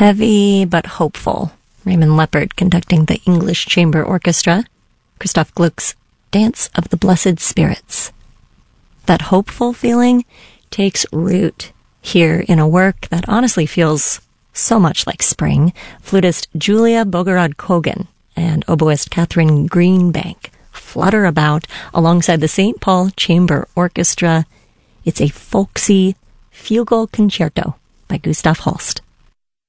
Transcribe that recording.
Heavy but hopeful. Raymond Leppard conducting the English Chamber Orchestra. Christoph Gluck's Dance of the Blessed Spirits. That hopeful feeling takes root here in a work that honestly feels so much like spring. Flutist Julia Bogorod-Kogan and oboist Catherine Greenbank flutter about alongside the St. Paul Chamber Orchestra. It's a folksy fugal concerto by Gustav Holst.